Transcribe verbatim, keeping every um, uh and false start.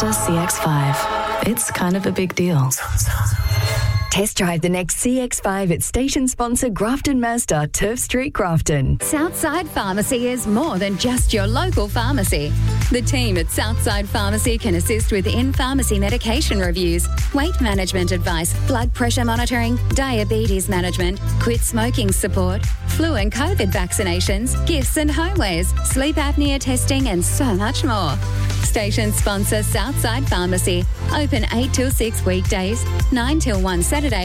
C X five. It's kind of a big deal. Test drive the next C X five at station sponsor Grafton Mazda, Turf Street, Grafton. Southside Pharmacy is more than just your local pharmacy. The team at Southside Pharmacy can assist with in-pharmacy medication reviews, weight management advice, blood pressure monitoring, diabetes management, quit smoking support, flu and COVID vaccinations, gifts and homewares, sleep apnea testing and so much more. Station sponsor Southside Pharmacy. Open eight till six weekdays, nine till one Saturday.